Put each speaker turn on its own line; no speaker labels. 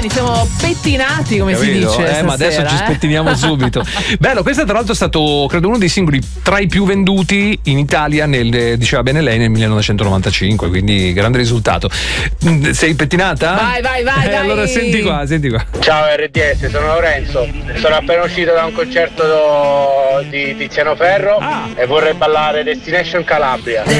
Giovanni, siamo pettinati, come
Capito?
si dice stasera,
ma adesso ci spettiniamo subito. Bello, questo tra l'altro è stato, credo, uno dei singoli tra i più venduti in Italia diceva bene lei, nel 1995, quindi grande risultato. Sei pettinata?
Vai.
Allora senti qua.
Ciao RDS, sono Lorenzo, sono appena uscito da un concerto di Tiziano Ferro e vorrei ballare Destination Calabria.